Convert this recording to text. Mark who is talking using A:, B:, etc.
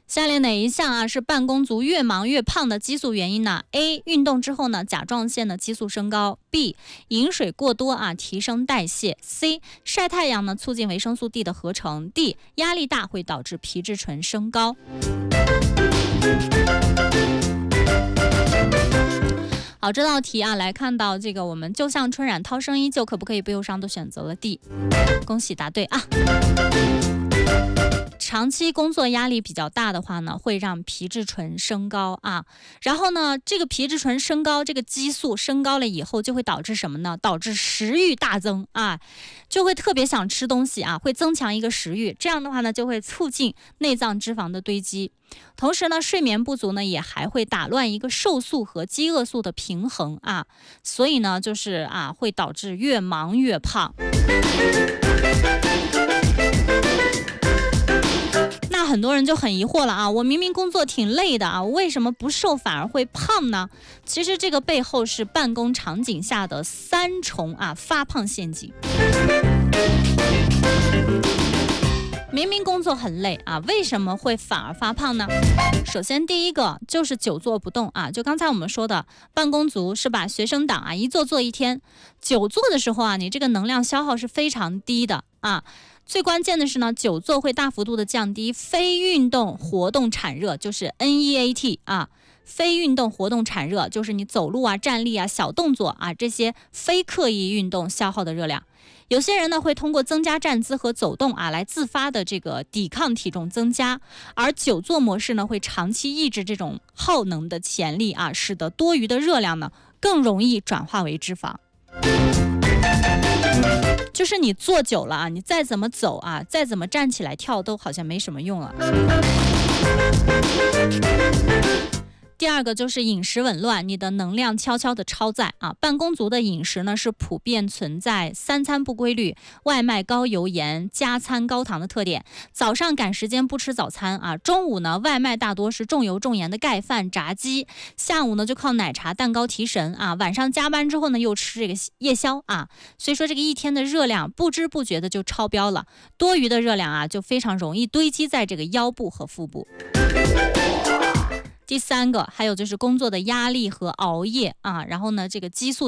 A: 下列哪一项啊是办公族越忙越胖的激素原因呢 ？A. 运动之后呢，甲状腺的激素升高 ；B. 饮水过多啊，提升代谢 ；C. 晒太阳呢，促进维生素 D 的合成 ；D. 压力大会导致皮质醇升高。好，这道题啊，来看到这个，我们就像春染涛声依旧，可不可以不忧伤，都选择了 D， 恭喜答对啊！长期工作压力比较大的话呢，会让皮质醇升高啊。然后呢，这个皮质醇升高，这个激素升高了以后，就会导致什么呢？导致食欲大增啊，就会特别想吃东西啊，会增强一个食欲。这样的话呢，就会促进内脏脂肪的堆积。同时呢，睡眠不足呢，也还会打乱一个瘦素和饥饿素的平衡啊。所以呢，就是啊，会导致越忙越胖。那很多人就很疑惑了啊，我明明工作挺累的啊，为什么不瘦反而会胖呢？其实这个背后是办公场景下的3重啊发胖陷阱。明明工作很累啊，为什么会反而发胖呢？首先第一个就是久坐不动啊，就刚才我们说的办公族是吧？学生党啊，一坐一天，久坐的时候啊，你这个能量消耗是非常低的啊。最关键的是呢，久坐会大幅度的降低非运动活动产热，就是 NEAT 啊。非运动活动产热就是你走路啊、站立啊、小动作啊这些非刻意运动消耗的热量。有些人呢会通过增加站姿和走动啊来自发的这个抵抗体重增加，而久坐模式呢会长期抑制这种耗能的潜力啊，使得多余的热量呢更容易转化为脂肪。就是你坐久了啊，你再怎么走啊，再怎么站起来跳都好像没什么用了。第二个就是饮食紊乱，你的能量悄悄的超载啊。办公族的饮食呢是普遍存在3餐不规律、外卖高油盐、加餐高糖的特点。早上赶时间不吃早餐啊，中午呢外卖大多是重油重盐的盖饭、炸鸡，下午呢就靠奶茶、蛋糕提神啊，晚上加班之后呢又吃这个夜宵啊。所以说这个一天的热量不知不觉的就超标了，多余的热量啊就非常容易堆积在这个腰部和腹部。第三个还有就是工作的压力和熬夜啊，然后呢这个激素